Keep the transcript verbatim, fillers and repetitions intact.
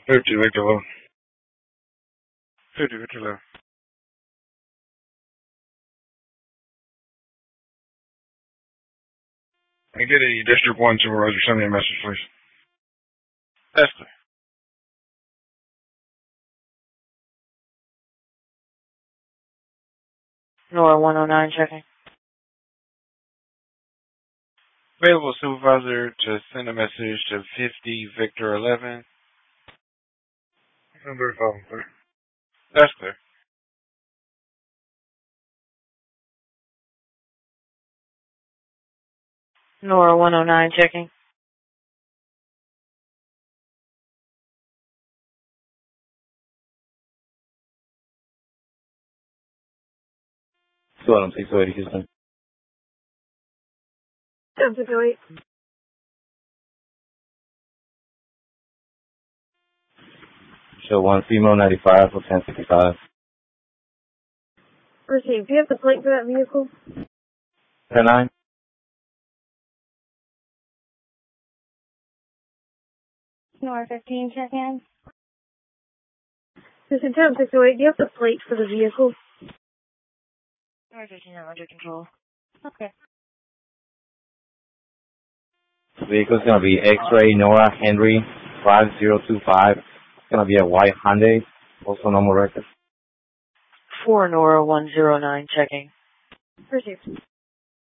fifty, Victor Low. fifty, Victor Low. And get a District one supervisor, send me a message, please. That's clear. Nora one oh nine checking. Available supervisor to send a message to fifty, Victor eleven. I'm very fine, sir. That's clear. Nora one oh nine checking. two oh six oh eight, Houston. ten six oh eight. Show one, female ninety-five for ten fifty-five. Received. Do you have the plate for that vehicle? ten nine. Nora fifteen, check in. This is ten six oh eight. Do you have the plate for the vehicle? Nora fifteen, I'm under control. Okay. The vehicle's gonna be X-Ray Nora Henry five zero two five. It's gonna be a white Hyundai, also normal record. four Nora one oh nine checking. Received.